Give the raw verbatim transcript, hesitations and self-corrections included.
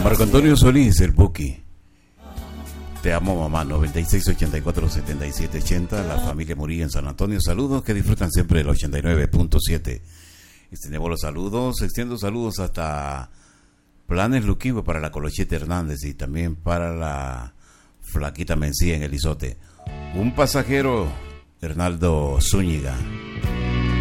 Marco Antonio Solís, el Buki. Te amo, mamá. Noventa y seis ochenta y cuatro setenta y siete ochenta. La familia Murillo en San Antonio. Saludos, que disfrutan siempre del ochenta y nueve punto siete. Extendemos los saludos. Extiendo saludos hasta Planes Luquivo para la Colochete Hernández y también para la Flaquita Mencía en el Izote. Un pasajero, Hernaldo Zúñiga.